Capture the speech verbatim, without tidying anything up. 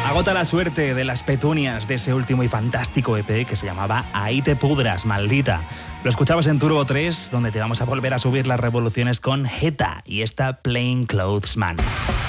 Agota la suerte de las petunias de ese último y fantástico E P que se llamaba Ahí te pudras, maldita. Lo escuchabas en Turbo tres, donde te vamos a volver a subir las revoluciones con Jeta y esta Plain Clothes Man.